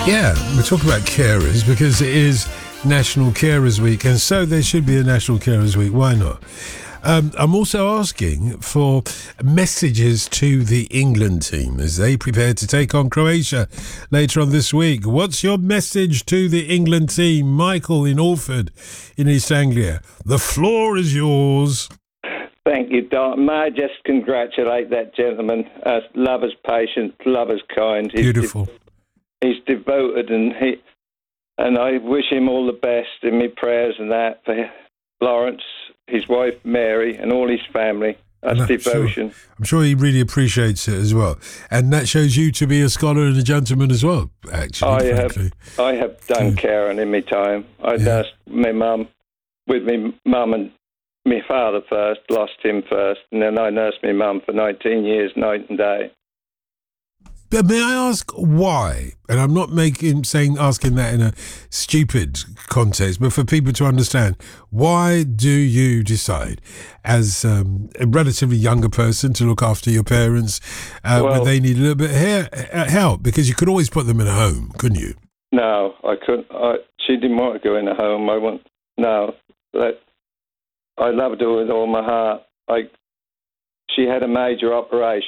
Yeah, we're talking about carers because it is National Carers Week, and so there should be a National Carers Week. Why not? I'm also asking for messages to the England team as they prepare to take on Croatia later on this week. What's your message to the England team? Michael in Alford in East Anglia. The floor is yours. Thank you, Don. May I just congratulate that gentleman. Love is patient, love is kind. Beautiful. He's devoted, and I wish him all the best in my prayers and that for Lawrence, his wife Mary, and all his family. That's devotion. I'm sure he really appreciates it as well, and that shows you to be a scholar and a gentleman as well. Actually, I have done caring in my time. I nursed my mum with my mum and my father first, lost him first, and then I nursed my mum for 19 years, night and day. But may I ask why? And I'm not asking that in a stupid context, but for people to understand, why do you decide, as a relatively younger person, to look after your parents when they need a little bit of help? Because you could always put them in a home, couldn't you? No, I couldn't. She didn't want to go in a home. I loved her with all my heart. She had a major operation.